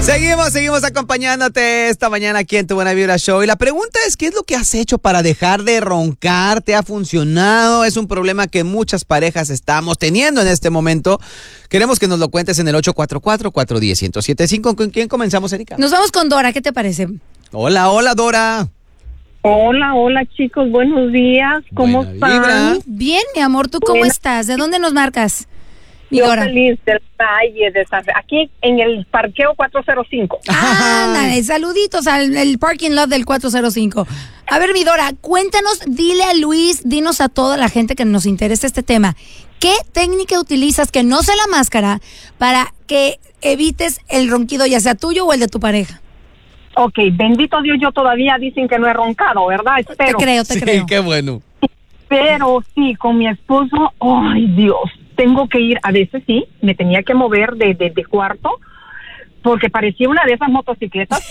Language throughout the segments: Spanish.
Seguimos acompañándote esta mañana aquí en Tu Buena Vibra Show. Y la pregunta es, ¿qué es lo que has hecho para dejar de roncar? ¿Te ha funcionado? Es un problema que muchas parejas estamos teniendo en este momento. Queremos que nos lo cuentes en el 844-410-1075. ¿Con quién comenzamos, Erika? Nos vamos con Dora, ¿qué te parece? Hola, Dora. Hola, chicos, buenos días. ¿Cómo están? Bien, mi amor, ¿tú cómo estás? ¿De dónde nos marcas? Yo feliz del Valle de San Fe, aquí en el parqueo 405. Ándale, saluditos al parking lot del 405. A ver, mi Dora, cuéntanos, dile a Luis, dinos a toda la gente que nos interesa este tema, ¿qué técnica utilizas que no sea la máscara para que evites el ronquido, ya sea tuyo o el de tu pareja? Ok, bendito Dios, yo todavía dicen que no he roncado, ¿verdad? Espero. Te creo. Sí, qué bueno. Pero sí, con mi esposo, ay Dios, tengo que ir, a veces sí, me tenía que mover de cuarto, porque parecía una de esas motocicletas.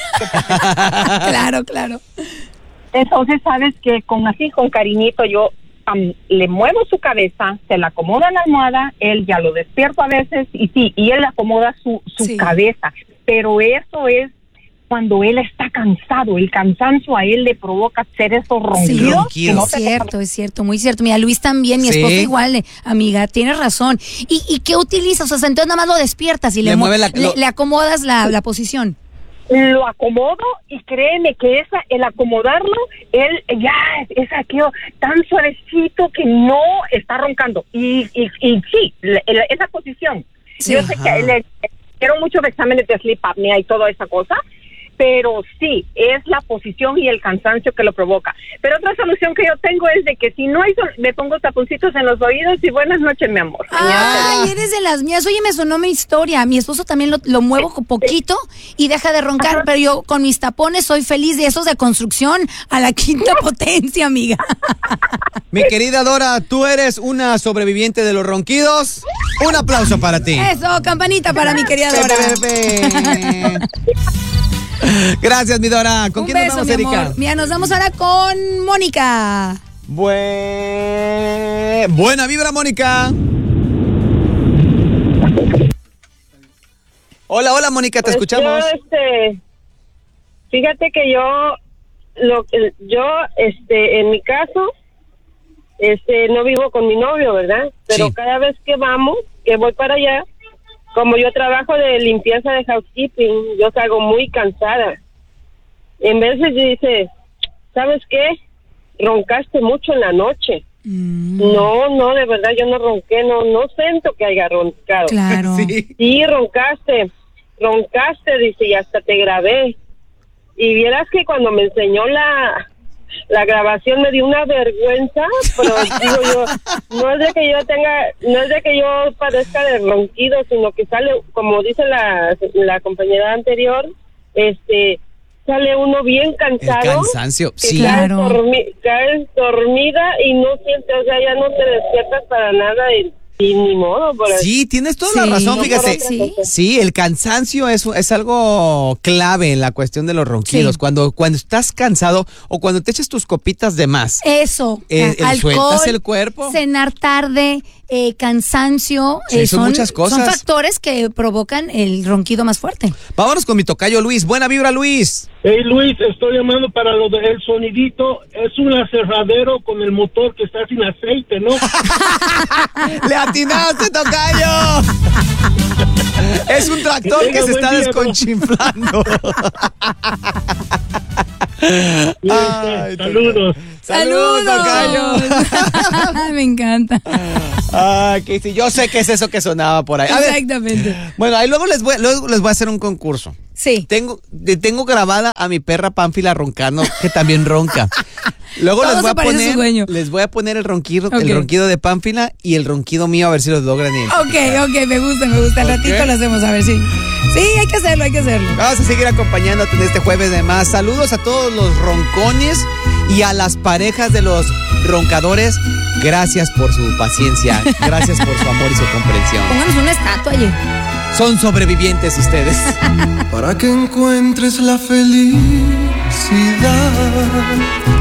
Claro. Entonces, sabes que con cariñito, yo le muevo su cabeza, se la acomoda en la almohada, él ya lo despierto a veces, y él acomoda su cabeza, pero eso es cuando él está cansado, el cansancio a él le provoca hacer esos ronquidos. Sí, no es cierto, muy cierto. Mira, Luis también, mi esposo igual, amiga, tienes razón. ¿Y qué utilizas? O sea, entonces nada más lo despiertas y le acomodas la posición. Lo acomodo y créeme que el acomodarlo, él ya es aquello tan suavecito que no está roncando. Y sí, esa posición. Sí. Yo sé que le quiero mucho de exámenes de sleep apnea y toda esa cosa, pero sí, es la posición y el cansancio que lo provoca. Pero otra solución que yo tengo es de que si no hay me pongo taponcitos en los oídos y buenas noches, mi amor. Ay, eres de las mías. Oye, me sonó mi historia. Mi esposo también lo muevo poquito y deja de roncar, Ajá. Pero yo con mis tapones soy feliz de esos de construcción a la quinta potencia, amiga. Mi querida Dora, tú eres una sobreviviente de los ronquidos. Un aplauso para ti. Eso, campanita para mi querida Dora. Gracias, mi Dora. ¿Con quién nos vamos, Erika? Mira, nos vamos ahora con Mónica. Buena vibra, Mónica. Hola, Mónica, te escuchamos. Fíjate que yo en mi caso, no vivo con mi novio, ¿verdad? Pero sí. Cada vez que voy para allá, como yo trabajo de limpieza de housekeeping, yo salgo muy cansada. En veces dice, ¿sabes qué? Roncaste mucho en la noche. No, de verdad yo no ronqué, no siento que haya roncado. Claro. Sí, roncaste, dice, y hasta te grabé. Y vieras que cuando me enseñó la grabación me dio una vergüenza, pero digo yo, no es de que yo padezca de ronquido, sino que sale, como dice la compañera anterior, sale uno bien cansado. El cansancio, sí. Claro. Caes dormida y no sientes, o sea, ya no te despiertas para nada y ni modo. Sí, tienes toda la razón, fíjate. Sí, el cansancio es algo clave en la cuestión de los ronquidos. Sí. Cuando estás cansado o cuando te echas tus copitas de más. Eso. Alcohol, sueltas el cuerpo. Cenar tarde, cansancio. Son muchas cosas. Son factores que provocan el ronquido más fuerte. Vámonos con mi tocayo Luis. Buena vibra, Luis. Hey, Luis, estoy llamando para lo del sonidito. Es un aserradero con el motor que está sin aceite, ¿no? ¡Le atinaste, tocayo! Es un tractor que se está desconchinflando. Ay, saludos. Saludos, tocayo. Me encanta. Que sí, yo sé que es eso que sonaba por ahí. Exactamente. Bueno, ahí luego les voy a hacer un concurso. Sí. Tengo grabada a mi perra Pánfila roncando, que también ronca. Luego les voy a poner el ronquido de Pánfila y el ronquido mío, a ver si los logran identificar. Ok, me gusta. Al ratito lo hacemos, a ver si. Sí, hay que hacerlo. Vamos a seguir acompañándote en este jueves de más. Saludos a todos los roncones y a las parejas de los roncadores. Gracias por su paciencia, gracias por su amor y su comprensión. Pónganos una estatua allí. Son sobrevivientes ustedes. Para que encuentres la felicidad